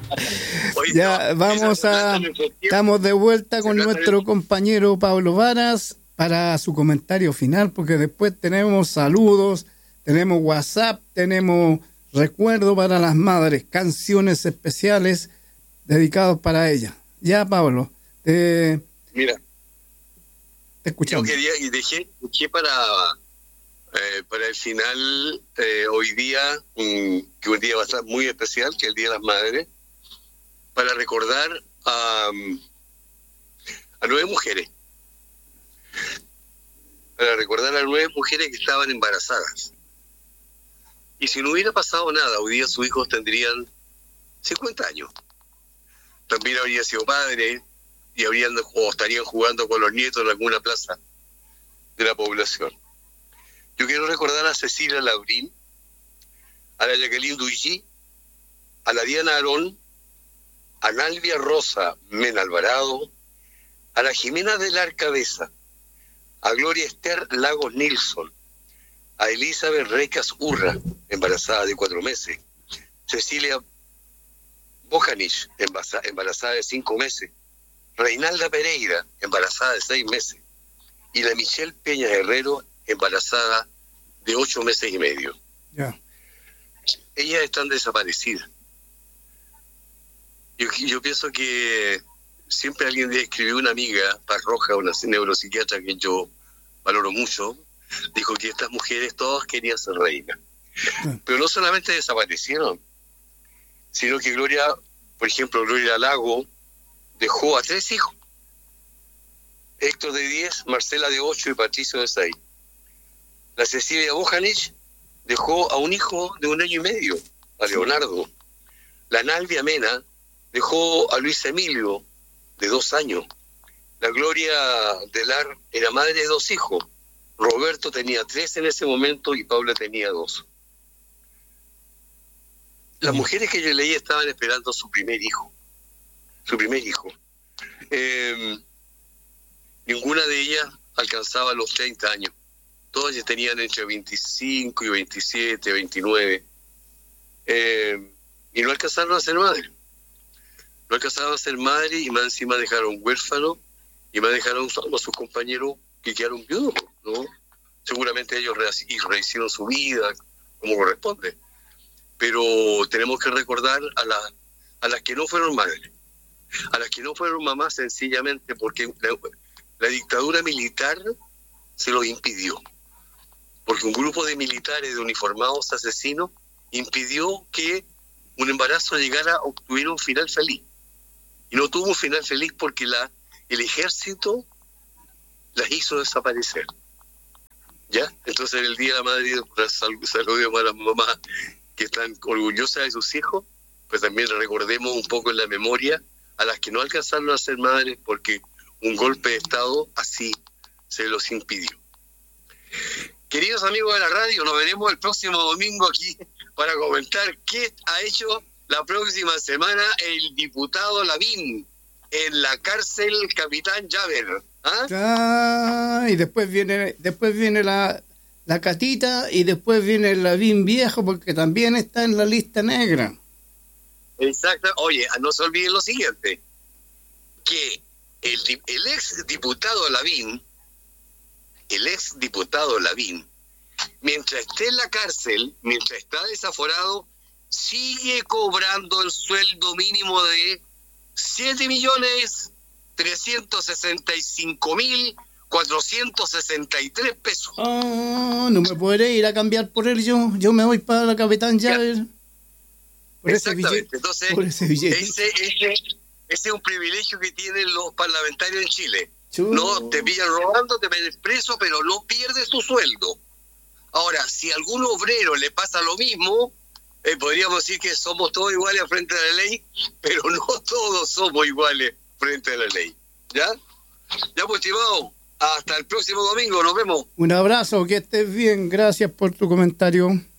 Oye, Ya estamos de vuelta con nuestro compañero Pablo Varas para su comentario final, porque después tenemos saludos, tenemos WhatsApp, tenemos recuerdo para las madres, canciones especiales dedicados para ellas. Ya, Pablo, mira, te escuchamos. Yo quería y dejé para el final hoy día, que un día va a estar muy especial, que es el Día de las Madres, para recordar a 9 mujeres. Para recordar a 9 mujeres que estaban embarazadas. Y si no hubiera pasado nada, hoy día sus hijos tendrían 50 años. También habría sido padre y estarían jugando con los nietos en alguna plaza de la población. Yo quiero recordar a Cecilia Laurín, a la Jacqueline Duigi, a la Diana Arón, a Nalvia Rosa Mena Alvarado, a la Jimena del Arcabeza, a Gloria Esther Lagos Nilsson, a Elizabeth Recas Urra, embarazada de 4 meses, Cecilia Bojanich, embarazada de 5 meses, Reinalda Pereira, embarazada de 6 meses, y la Michelle Peña Herrero, embarazada de 8 meses y medio. Yeah. Ellas están desaparecidas. Yo pienso que siempre alguien escribió, una amiga, Paz Roja, una neuropsiquiatra que yo valoro mucho, dijo que estas mujeres todas querían ser reinas. Pero no solamente desaparecieron, sino que por ejemplo, Gloria Lago dejó a 3 hijos. Héctor de 10, Marcela de 8 y Patricio de 6. La Cecilia Bojanich dejó a un hijo de 1 año y medio, a Leonardo. La Nalvia Mena dejó a Luis Emilio, de 2 años. La Gloria Delar era madre de 2 hijos. Roberto tenía 3 en ese momento y Paula tenía 2. Las mujeres que yo leí estaban esperando su primer hijo. Ninguna de ellas alcanzaba los 30 años. Todas ya tenían entre 25 y 27, 29. Y no alcanzaron a ser madres. No alcanzaron a ser madres y más encima dejaron huérfanos y más dejaron a sus compañeros que quedaron viudos, ¿no? Seguramente ellos rehicieron su vida como corresponde. Pero tenemos que recordar a las que no fueron madres, a las que no fueron mamás, sencillamente porque la dictadura militar se lo impidió. Porque un grupo de militares, de uniformados asesinos, impidió que un embarazo llegara a obtener un final feliz. Y no tuvo un final feliz porque el ejército las hizo desaparecer. ¿Ya? Entonces, el Día de la Madre, saludemos a las mamás que están orgullosas de sus hijos, pues también recordemos un poco en la memoria a las que no alcanzaron a ser madres porque un golpe de Estado así se los impidió. Queridos amigos de la radio, nos veremos el próximo domingo aquí para comentar qué ha hecho la próxima semana el diputado Lavín en la cárcel Capitán Llaver. Y después viene la Catita y después viene el Lavín viejo, porque también está en la lista negra. Exacto. Oye, no se olviden lo siguiente, que el ex diputado Lavín, mientras esté en la cárcel, mientras está desaforado, sigue cobrando el sueldo mínimo de 7.365.463 pesos. No me podré ir a cambiar por él yo me voy para la Capitán Llaver. Exactamente. Entonces, ese es un privilegio que tienen los parlamentarios en Chile. No te pillan robando, te meten preso, pero no pierdes tu sueldo. Ahora, si a algún obrero le pasa lo mismo, podríamos decir que somos todos iguales frente a la ley, pero no todos somos iguales frente a la ley. ¿Ya? Ya, pues, estimado, hasta el próximo domingo, nos vemos. Un abrazo, que estés bien, gracias por tu comentario.